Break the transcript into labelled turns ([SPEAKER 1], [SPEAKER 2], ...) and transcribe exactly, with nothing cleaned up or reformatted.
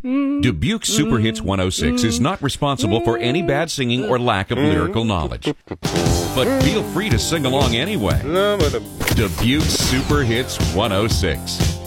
[SPEAKER 1] Dubuque Super Hits one oh six is not responsible for any bad singing or lack of lyrical knowledge. But feel free to sing along anyway. Dubuque Super Hits one oh six.